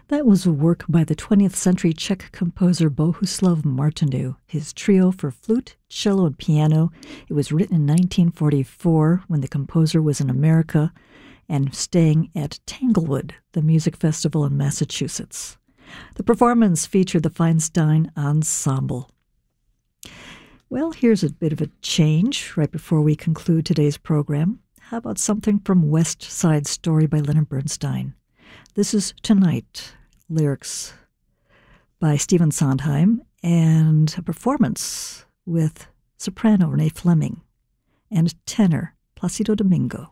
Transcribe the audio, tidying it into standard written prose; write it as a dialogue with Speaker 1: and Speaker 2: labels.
Speaker 1: That was a work by the 20th century Czech composer Bohuslav Martinu, his trio for flute, cello, and piano. It was written in 1944 when the composer was in America and staying at Tanglewood, the music festival in Massachusetts. The performance featured the Feinstein Ensemble. Well, here's a bit of a change right before we conclude today's program. How about something from West Side Story by Leonard Bernstein? This is Tonight, lyrics by Stephen Sondheim, and a performance with soprano Renee Fleming and tenor Placido Domingo.